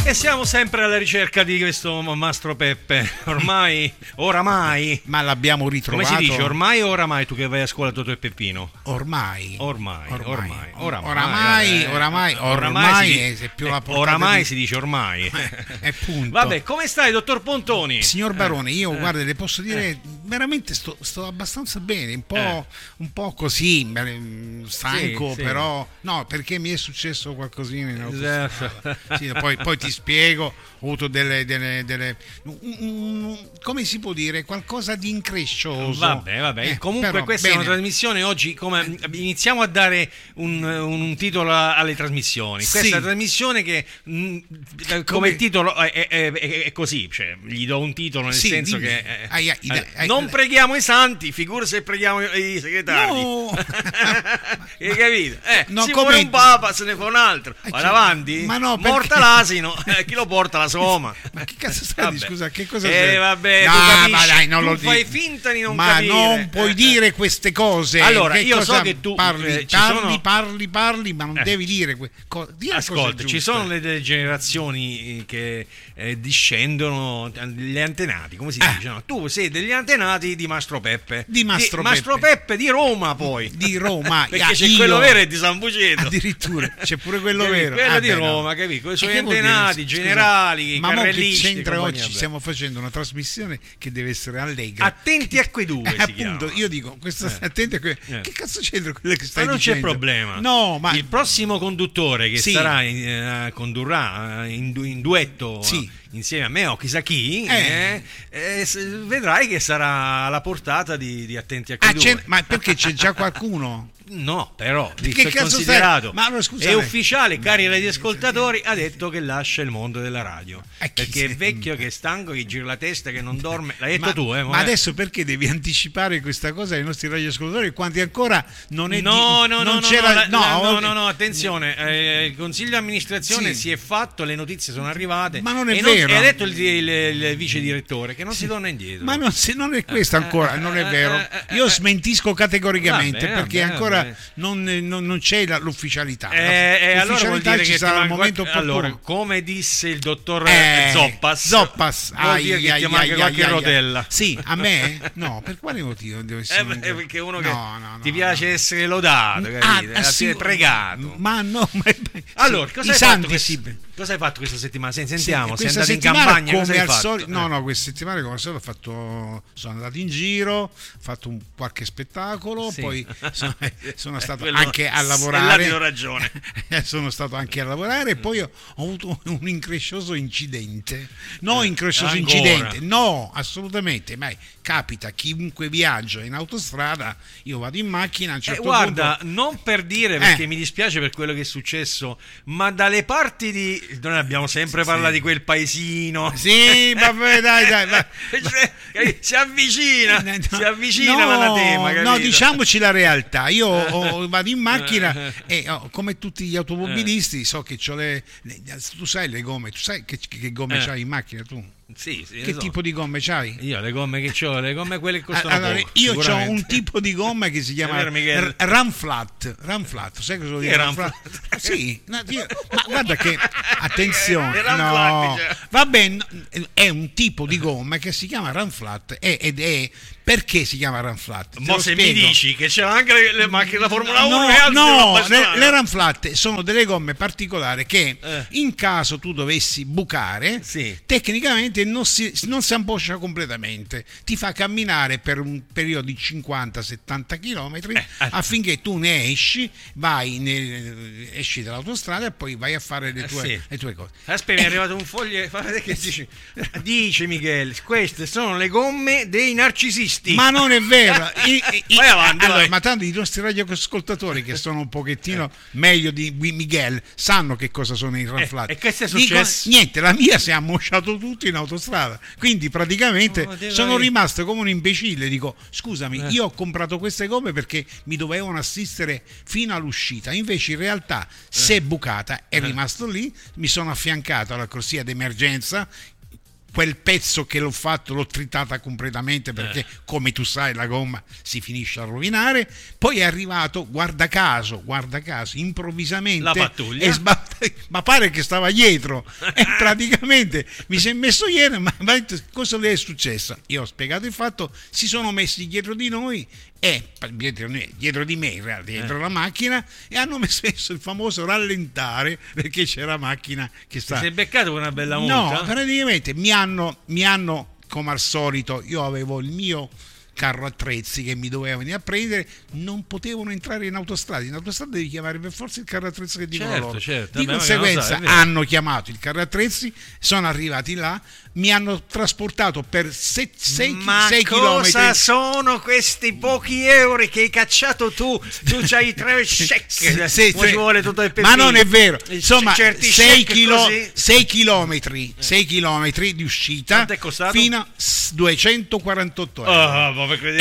E siamo sempre alla ricerca di questo Mastro Peppe. Oramai. Ma l'abbiamo ritrovato. Come si dice, ormai o oramai, tu che vai a scuola Totò e Peppino? Oramai è più la portata oramai di... si dice ormai. È punto. Vabbè, come stai, dottor Pontoni? Signor Barone, io guarda, le posso dire veramente sto abbastanza bene, un po' così, stanco, sì. però no, perché mi è successo qualcosina in autostrada. Sì, poi ti spiego, ho avuto delle come si può dire, qualcosa di increscioso. Vabbè. Comunque però, questa bene. è una trasmissione oggi, come iniziamo a dare un titolo alle trasmissioni. Questa Sì. è una trasmissione che come il titolo è così, cioè gli do un titolo nel Sì, senso dimmi. che non preghiamo i santi, figura se preghiamo i segretari. No. Hai capito? No, si muore un papa, se ne fa un altro. Vai avanti? Ma no, morta perché? l'asino, chi lo porta la soma? Ma che cazzo stai di scusa? Che cosa vabbè, no, tu capisci, ma dai, non tu lo fai dico. finta di non ma capire. non puoi dire queste cose. Allora, che io cosa so che tu parli, parli, ma non devi dire ascolta, ci sono le generazioni che discendono dagli antenati, come si dice? No? Tu sei degli antenati di Mastro Peppe. Mastro Peppe di Roma, poi. Di Roma. Perché c'è quello vero e di San Buceto. Addirittura c'è pure quello vero. Quello di no. Roma, capito? Con i suoi Che vuol dire? antenati, Scusa, generali, ma mo che carrellisti. c'entra oggi? Stiamo facendo una trasmissione che deve essere allegra. Attenti a quei due. Si appunto, chiama. io dico, attenti a che cazzo c'entra quello che stai ma non dicendo? c'è problema. No, ma il prossimo conduttore che condurrà in duetto insieme a me o chissà chi, vedrai che sarà alla portata di attenti a quei due. Ma perché c'è già qualcuno? No, però che è cazzo considerato ma allora, scusate, è ufficiale, cari radioascoltatori, ha detto che lascia il mondo della radio perché è vecchio, che è stanco, che gira la testa, che non dorme. L'hai detto tu, ma adesso perché devi anticipare questa cosa ai nostri radioascoltatori quanti ancora non è no, attenzione, il consiglio di amministrazione si è fatto, le notizie sono arrivate, ma non è vero, e ha detto il vice direttore che non si torna indietro, ma non è questo ancora, non è vero, io smentisco categoricamente perché ancora non c'è l'ufficialità. Allora vuol dire che sarà il momento allora, come disse il dottor Zoppas vuol dire che ti manca qualche rotella. Sì, a me? No, per quale motivo devo essere perché uno che ti piace essere lodato, capito? Pregato. Ma no, allora, cosa hai fatto questa settimana? Sentiamo, sei andato in campagna, come cosa hai al fatto? solito? No, questa settimana come al solito sono andato in giro, ho fatto qualche spettacolo, poi sono stato anche a lavorare. Ragione. Sono stato anche a lavorare e poi ho avuto un increscioso incidente. Incidente, no, assolutamente, ma capita chiunque viaggia in autostrada, io vado in macchina a un certo guarda, punto. non per dire, perché mi dispiace per quello che è successo, ma dalle parti di noi abbiamo sempre parlato di quel paesino. Sì, vabbè, dai. Si avvicina l'anatema, capito? No, diciamoci la realtà. Io vado in macchina e come tutti gli automobilisti so che c'ho tu sai le gomme, tu sai che gomme c'hai in macchina tu? Sì, che tipo di gomme c'hai? Io le gomme che c'ho, le gomme quelle che costano poco. Io ho un tipo di gomma che si chiama Run Flat, sai cosa vuol dire? Run Flat? Sì, ma guarda che attenzione, vabbè, è un tipo di gomma che si chiama Run Flat ed è perché si chiama Run Flat? Ma se mi dici che c'è anche le macchine da Formula 1 le Run Flat sono delle gomme particolari che in caso tu dovessi bucare, tecnicamente non si amboscia completamente, ti fa camminare per un periodo di 50-70 km affinché tu ne esci dall'autostrada e poi vai a fare le tue cose. Aspetta, mi è arrivato un foglio che dice Michele, queste sono le gomme dei narcisisti. Ma non è vero. Vai avanti, vai. Ma tanto i nostri radioascoltatori che sono un pochettino meglio di Miguel sanno che cosa sono i Run Flat. E che è successo? Niente, la mia si è ammosciato tutto in autostrada, quindi praticamente sono rimasto come un imbecille. Dico, scusami, io ho comprato queste gomme perché mi dovevano assistere fino all'uscita, invece in realtà se è bucata è rimasto lì, mi sono affiancato alla corsia d'emergenza quel pezzo che l'ho fatto l'ho tritata completamente, perché come tu sai la gomma si finisce a rovinare. Poi è arrivato, guarda caso improvvisamente la pattuglia, ma pare che stava dietro e praticamente mi si è messo ieri. Ma cosa le è successo? Io ho spiegato il fatto, si sono messi dietro di noi e dietro di me in realtà, dietro la macchina, e hanno messo il famoso rallentare, perché c'era la macchina che sta. Si è beccato con una bella multa? No, praticamente mi hanno come al solito, io avevo il mio carro attrezzi che mi doveva venire a prendere, non potevano entrare in autostrada devi chiamare per forza il carro attrezzi che dicono loro. Di conseguenza hanno chiamato il carro attrezzi, sono arrivati là, mi hanno trasportato per 6 chilometri. Cosa sono questi pochi euro che hai cacciato tu c'hai 3 check, ci vuole tutto il ma non è vero, insomma 6 chilometri di uscita fino a 248 euro.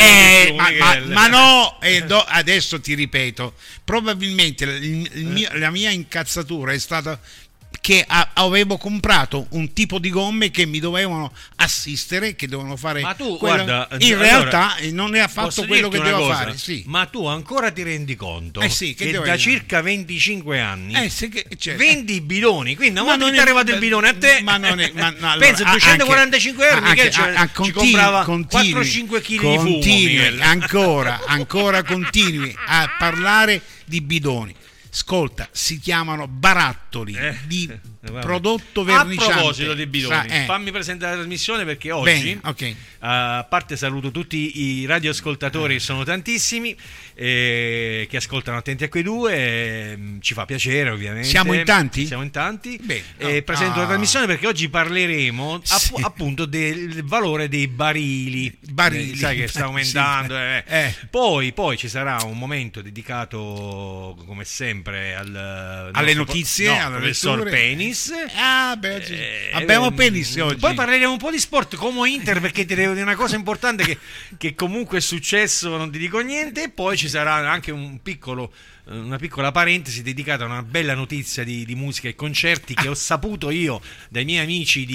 Ma no, adesso ti ripeto, probabilmente la mia incazzatura è stata che avevo comprato un tipo di gomme che mi dovevano assistere, che dovevano fare, ma tu guarda, in realtà non ne ha fatto quello che doveva fare. Sì. Ma tu ancora ti rendi conto che da dire? Circa 25 anni certo. vendi i bidoni, quindi una volta che ti è arrivato il bidone a te, ma non è, pensa 245 euro, Michele ci comprava 4-5 kg di fumo. Ancora continui a parlare di bidoni. Ascolta, si chiamano barattoli di prodotto verniciante. A proposito di bidoni, fammi presentare la trasmissione, perché oggi, a parte saluto tutti i radioascoltatori, sono tantissimi, che ascoltano attenti a quei due, ci fa piacere ovviamente. Siamo in tanti? Presento la trasmissione perché oggi parleremo appunto del valore dei barili. Sai che sta aumentando. Poi ci sarà un momento dedicato come sempre alle notizie, al professor Penis. Abbiamo Penis oggi. Poi parleremo un po' di sport come Inter, perché ti devo dire una cosa importante che comunque è successo, non ti dico niente. E poi ci sarà anche una piccola parentesi dedicata a una bella notizia di musica e concerti che ho saputo io dai miei amici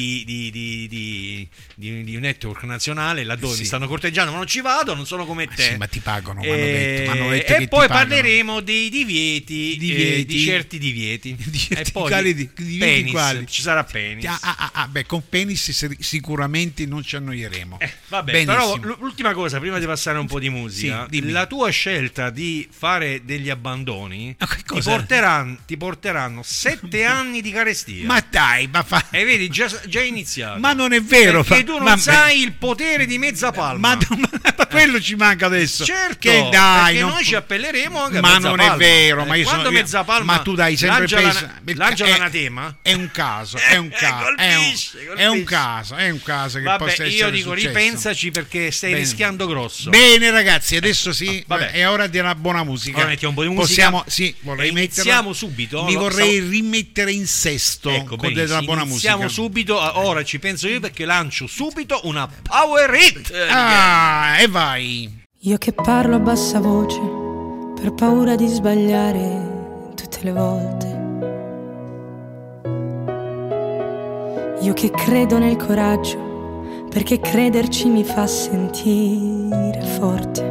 di un network nazionale, laddove mi stanno corteggiando, ma non ci vado, non sono come te. Ma ti pagano, m'hanno detto e poi parleremo dei divieti. Di certi divieti. E poi Penis, quali? Ci sarà Penis. Con Penis sicuramente non ci annoieremo. Vabbè, però l'ultima cosa, prima di passare un po' di musica, la tua scelta di fare degli abbandoni ti porteranno 7 anni di carestia. Ma dai, e vedi, già iniziato. Ma non è vero, perché tu non sai il potere di mezza palma. Ma quello ci manca adesso. Certo, che dai, perché noi ci appelleremo anche a ma mezza non palma. È vero, ma io sono mezza palma. Ma tu dai sempre peso. L'anatema è un caso, è un caso che vabbè, possa essere io dico successo. Ripensaci, perché stai rischiando grosso. Bene ragazzi, adesso è ora di una buona musica. Ora mettiamo un po' di musica. Iniziamo subito. Mi vorrei rimettere in sesto con della buona musica. Iniziamo subito. Ora ci penso io, perché lancio subito una power hit. E vai. Io che parlo a bassa voce per paura di sbagliare tutte le volte. Io che credo nel coraggio perché crederci mi fa sentire forte.